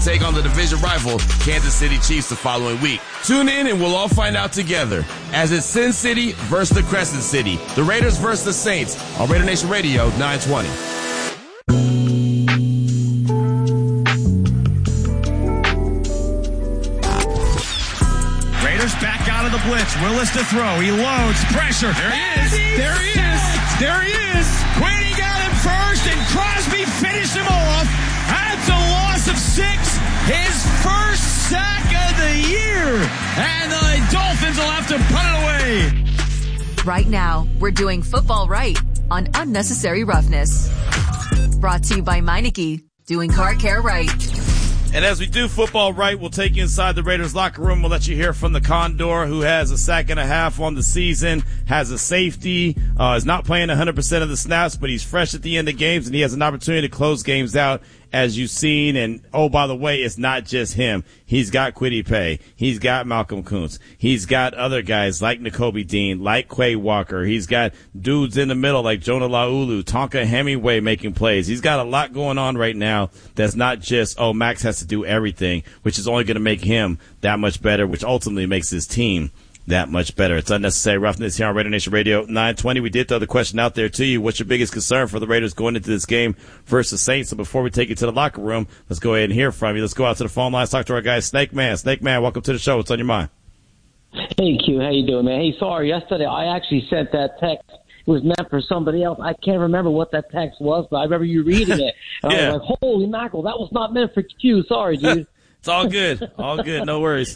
take on the division rival Kansas City Chiefs the following week. Tune in and we'll all find out together as it's Sin City versus the Crescent City, the Raiders versus the Saints on Raider Nation Radio 920. Raiders back out of the blitz. Willis to throw. He loads. Pressure. There he is. There he is. There he is. Quinn got him first, and Crosby finished him off. That's a loss of 6. His first sack of the year. And the Dolphins will have to put it away. Right now, we're doing football right on Unnecessary Roughness. Brought to you by Meineke, doing car care right. And as we do football right, we'll take you inside the Raiders locker room. We'll let you hear from the Condor, who has a sack and a half on the season, has a safety, is not playing 100% of the snaps, but he's fresh at the end of games, and he has an opportunity to close games out, as you've seen. And, oh, by the way, it's not just him. He's got Kwity Paye. He's got Malcolm Kuntz. He's got other guys like Nakobe Dean, like Quay Walker. He's got dudes in the middle like Jonah Laulu, Tonka Hemingway making plays. He's got a lot going on right now that's not just, oh, Max has to do everything, which is only going to make him that much better, which ultimately makes his team that much better. It's Unnecessary Roughness here on Raider Nation Radio 920. We did throw the question out there to you. What's your biggest concern for the Raiders going into this game versus Saints? So before we take you to the locker room, let's go ahead and hear from you. Let's go out to the phone lines, talk to our guy, Snake Man. Snake Man, welcome to the show. What's on your mind? Hey, Q. How you doing, man? Hey, sorry. Yesterday I actually sent that text. It was meant for somebody else. I can't remember what that text was, but I remember you reading it. And yeah. I was like, holy mackerel, that was not meant for Q. Sorry, dude. It's all good. All good. No worries.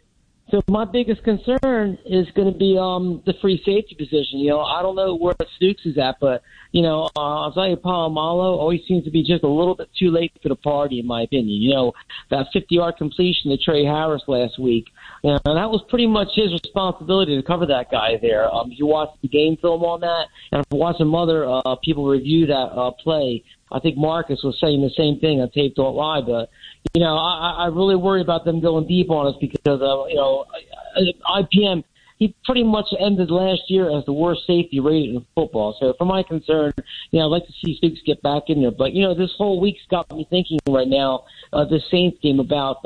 So my biggest concern is going to be the free safety position. You know, I don't know where Snooks is at, but, you know, Isaiah Palomalo always seems to be just a little bit too late for the party, in my opinion. You know, that 50-yard completion to Trey Harris last week, you know, and that was pretty much his responsibility to cover that guy there. If you watch the game film on that, and if you watch some other people review that play, I think Marcus was saying the same thing on Tape Don't Lie, but, you know, I really worry about them going deep on us because, you know, IPM, he pretty much ended last year as the worst safety rated in football. So for my concern, you know, I'd like to see Snooks get back in there. But, you know, this whole week's got me thinking right now, the Saints game about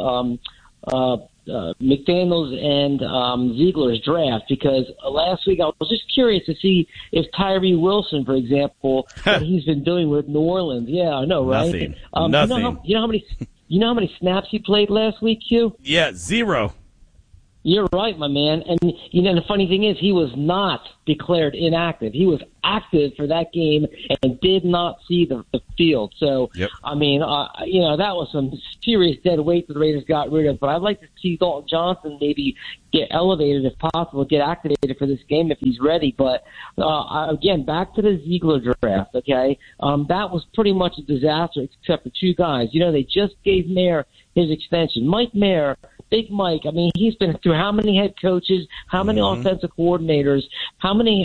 McDaniels and Ziegler's draft, because last week I was just curious to see if Tyree Wilson, for example, what he's been doing with New Orleans. Yeah, I know, right? Nothing. You know how many snaps he played last week, Q? Yeah, 0. You're right, my man. And, you know, the funny thing is he was not declared inactive. He was active for that game and did not see the field. So, yep. I mean, you know, that was some serious dead weight that the Raiders got rid of. But I'd like to see Dalton Johnson maybe get elevated, if possible, get activated for this game if he's ready. But, again, back to the Ziegler draft, okay? That was pretty much a disaster except for 2 guys. You know, they just gave Mayer his extension. Mike Mayer, Big Mike, I mean, he's been through how many head coaches, how many offensive coordinators, how many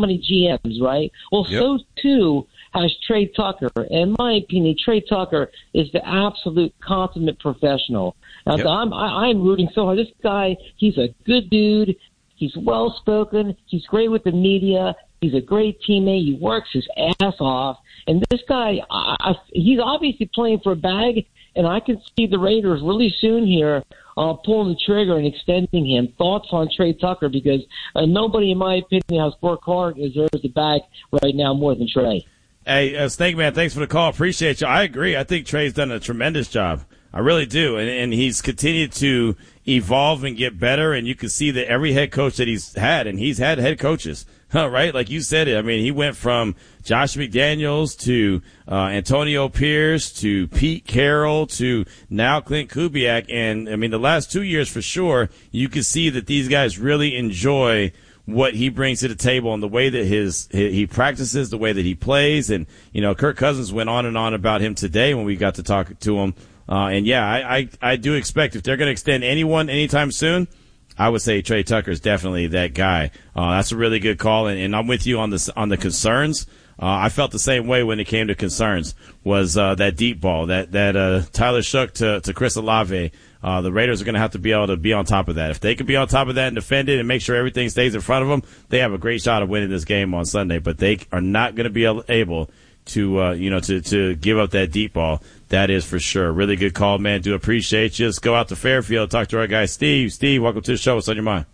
GMs, right? Well, so too has Trey Tucker. In my opinion, Trey Tucker is the absolute consummate professional. Now, I'm rooting so hard. This guy, he's a good dude. He's well-spoken. He's great with the media. He's a great teammate. He works his ass off. And this guy, he's obviously playing for a bag, and I can see the Raiders really soon here pulling the trigger and extending him. Thoughts on Trey Tucker? Because nobody, in my opinion, has worked hard deserves the bag right now more than Trey. Hey, Snake Man, thanks for the call. Appreciate you. I agree. I think Trey's done a tremendous job. I really do. And he's continued to evolve and get better. And you can see that every head coach that he's had, and he's had head coaches, right? Like you said it. I mean, he went from Josh McDaniels to Antonio Pierce to Pete Carroll to now Clint Kubiak. And, I mean, the last 2 years for sure, you can see that these guys really enjoy what he brings to the table and the way that he practices, the way that he plays. And, you know, Kirk Cousins went on and on about him today when we got to talk to him. And yeah, I do expect if they're going to extend anyone anytime soon, I would say Trey Tucker is definitely that guy. That's a really good call. And I'm with you on the concerns. I felt the same way when it came to concerns was, that deep ball, that Tyler Shook to Chris Olave. The Raiders are going to have to be able to be on top of that. If they can be on top of that and defend it and make sure everything stays in front of them, they have a great shot of winning this game on Sunday. But they are not going to be able to, to give up that deep ball That is for sure. Really good call, man. Do appreciate you. Let's go out to Fairfield, talk to our guy Steve. Steve, welcome to the show. What's on your mind?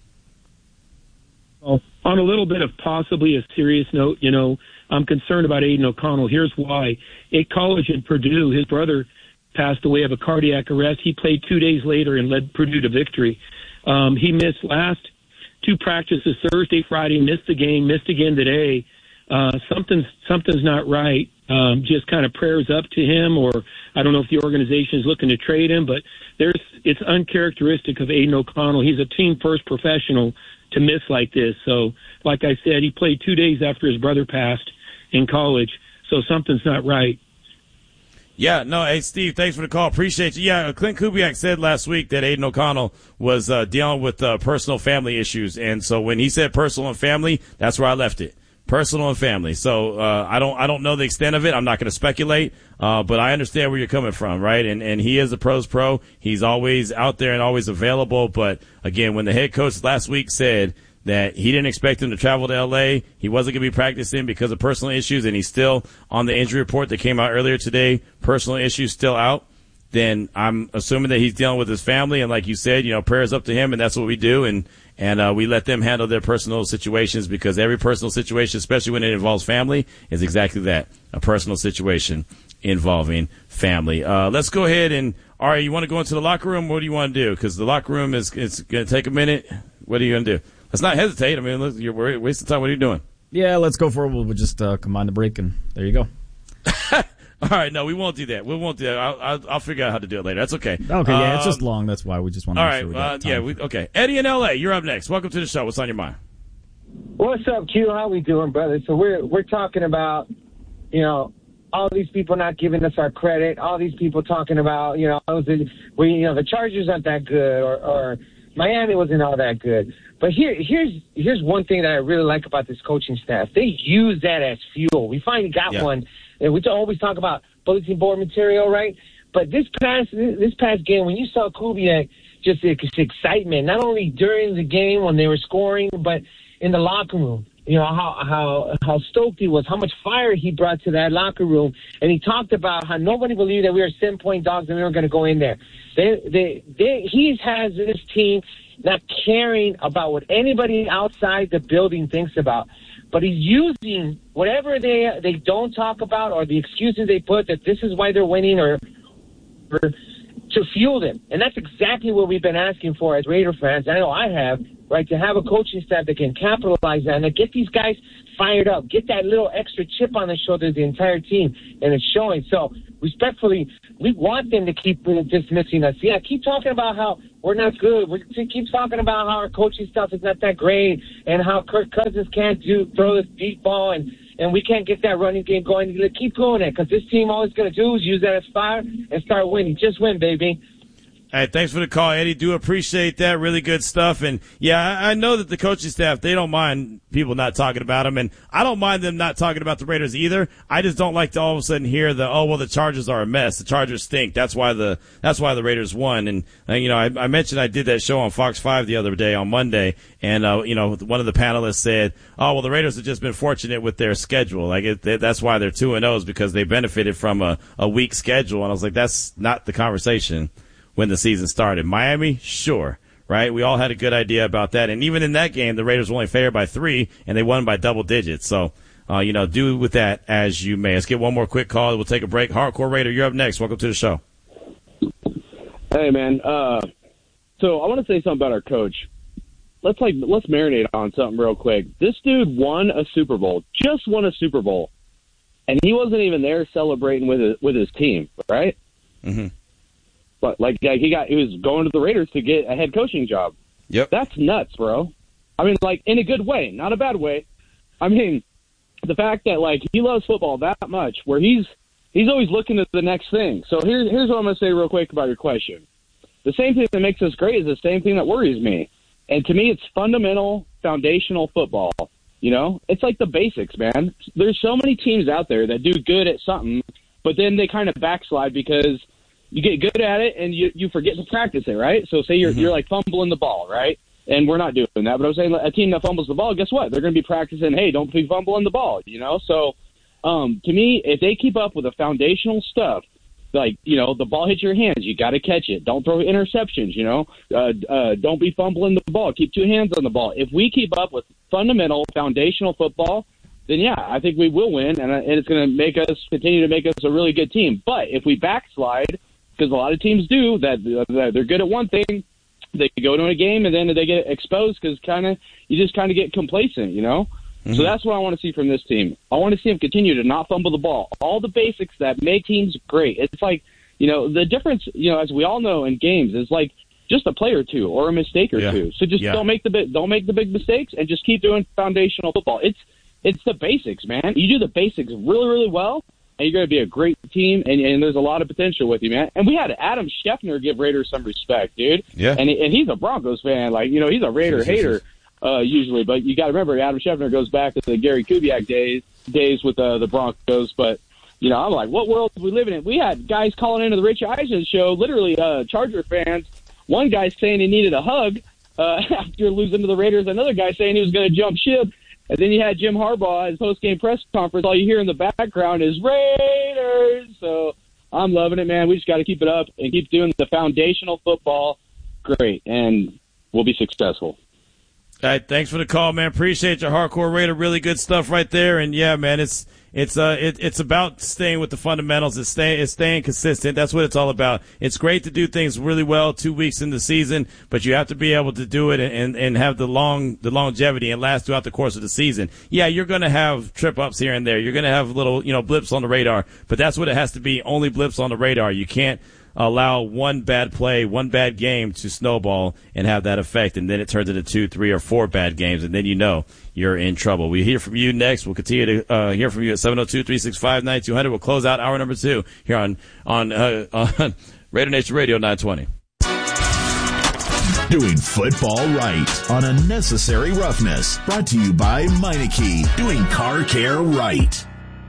Well, on a little bit of possibly a serious note, I'm concerned about Aiden O'Connell. Here's why. At college at Purdue, his brother passed away of a cardiac arrest. He played 2 days later and led Purdue to victory. He missed last 2 practices, Thursday, Friday, missed the game, missed again today. Something's not right. Just kind of prayers up to him, or I don't know if the organization is looking to trade him, but it's uncharacteristic of Aiden O'Connell. He's a team-first professional to miss like this. So, like I said, he played 2 days after his brother passed in college, so something's not right. Yeah, no, hey, Steve, thanks for the call. Appreciate you. Yeah, Clint Kubiak said last week that Aiden O'Connell was dealing with personal family issues, and so when he said personal and family, that's where I left it. Personal and family. So I don't know the extent of it. I'm not going to speculate, but I understand where you're coming from, right? And he is a pros pro. He's always out there and always available. But again, when the head coach last week said that he didn't expect him to travel to L.A., he wasn't going to be practicing because of personal issues, and he's still on the injury report that came out earlier today, personal issues still out, then I'm assuming that he's dealing with his family. And like you said, prayers up to him, and that's what we do. And we let them handle their personal situations, because every personal situation, especially when it involves family, is exactly that, a personal situation involving family. Let's go ahead and, Ari, you want to go into the locker room? What do you want to do? Because the locker room it's going to take a minute. What are you going to do? Let's not hesitate. I mean, look, you're wasting time. What are you doing? Yeah, let's go for it. We'll just combine the break, and there you go. All right, no, we won't do that. We won't do that. I'll figure out how to do it later. That's okay. Okay, yeah, it's just long. That's why we just want to make sure we got time. Okay. Eddie in L.A., you're up next. Welcome to the show. What's on your mind? What's up, Q? How we doing, brother? So we're talking about, all these people not giving us our credit. All these people talking about, the Chargers aren't that good, or Miami wasn't all that good. But here's one thing that I really like about this coaching staff. They use that as fuel. We finally got one. And we always talk about bulletin board material, right? But this past game, when you saw Kubiak, just excitement, not only during the game when they were scoring, but in the locker room. How stoked he was, how much fire he brought to that locker room. And he talked about how nobody believed that we were 7-point dogs and we were going to go in there. He has this team not caring about what anybody outside the building thinks about. But he's using whatever they don't talk about, or the excuses they put that this is why they're winning, or to fuel them. And that's exactly what we've been asking for as Raider fans. I know I have, right, to have a coaching staff that can capitalize on that, get these guys fired up, get that little extra chip on the shoulder of the entire team, and it's showing. So, respectfully, we want them to keep dismissing us. Yeah, keep talking about how we're not good. We keep talking about how our coaching stuff is not that great, and how Kirk Cousins can't throw this deep ball, and we can't get that running game going. Keep doing it, because this team all it's going to do is use that as fire and start winning. Just win, baby. Hey, thanks for the call, Eddie. Do appreciate that. Really good stuff. And, yeah, I know that the coaching staff, they don't mind people not talking about them. And I don't mind them not talking about the Raiders either. I just don't like to all of a sudden hear the Chargers are a mess. The Chargers stink. That's why the Raiders won. And, I mentioned I did that show on Fox 5 the other day on Monday. And, one of the panelists said, the Raiders have just been fortunate with their schedule. That's why they're 2-0, is because they benefited from a weak schedule. And I was like, that's not the conversation when the season started. Miami, sure, right? We all had a good idea about that. And even in that game, the Raiders were only favored by 3, and they won by double digits. So, do with that as you may. Let's get one more quick call. We'll take a break. Hardcore Raider, you're up next. Welcome to the show. Hey, man. So I want to say something about our coach. Let's marinate on something real quick. This dude won a Super Bowl, just won a Super Bowl, and he wasn't even there celebrating with his team, right? Mm-hmm. But he was going to the Raiders to get a head coaching job. Yep. That's nuts, bro. I mean, in a good way, not a bad way. I mean, the fact that he loves football that much, where he's always looking at the next thing. So here's what I'm going to say real quick about your question. The same thing that makes us great is the same thing that worries me. And to me, it's fundamental, foundational football. It's like the basics, man. There's so many teams out there that do good at something, but then they kind of backslide because you get good at it and you forget to practice it, right? So say you're fumbling the ball, right? And we're not doing that. But I'm saying a team that fumbles the ball, guess what? They're going to be practicing, hey, don't be fumbling the ball, So to me, if they keep up with the foundational stuff, like, the ball hits your hands. You got to catch it. Don't throw interceptions, don't be fumbling the ball. Keep 2 hands on the ball. If we keep up with fundamental, foundational football, then, yeah, I think we will win, and it's going to continue to make us a really good team. But if we backslide, because a lot of teams do, that they're good at one thing, they go to a game and then they get exposed because you just get complacent, Mm-hmm. So that's what I want to see from this team. I want to see them continue to not fumble the ball. All the basics that make teams great. It's like, the difference, as we all know in games, is like just a play or two or a mistake or two. So just don't make the big mistakes and just keep doing foundational football. It's the basics, man. You do the basics really, really well, and you're going to be a great team, and there's a lot of potential with you, man. And we had Adam Schefter give Raiders some respect, dude. Yeah. And he's a Broncos fan. Like, he's a Raider hater usually. But you got to remember, Adam Schefter goes back to the Gary Kubiak days with the Broncos. But, I'm like, what world are we living in? We had guys calling into the Rich Eisen show, literally Charger fans. One guy saying he needed a hug after losing to the Raiders. Another guy saying he was going to jump ship. And then you had Jim Harbaugh at his post-game press conference. All you hear in the background is Raiders. So I'm loving it, man. We just got to keep it up and keep doing the foundational football great, and we'll be successful. All right, thanks for the call, man. Appreciate your Hardcore Raider. Really good stuff right there. And yeah, man, it's about staying with the fundamentals. It's staying consistent. That's what it's all about. It's great to do things really well 2 weeks in the season, but you have to be able to do it and have the longevity and last throughout the course of the season. Yeah, you're going to have trip ups here and there. You're going to have little, blips on the radar, but that's what it has to be. Only blips on the radar. You can't allow one bad play, one bad game to snowball and have that effect, and then it turns into 2, 3, or 4 bad games, and then you're in trouble. We hear from you next. We'll continue to hear from you at 702-365-9200. We'll close out hour number 2 here on Raider Nation Radio 920. Doing football right on Unnecessary Roughness. Brought to you by Meineke. Doing car care right.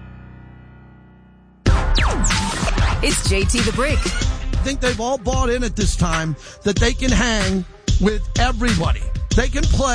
It's JT the Brick. I think they've all bought in at this time that they can hang with everybody. They can play.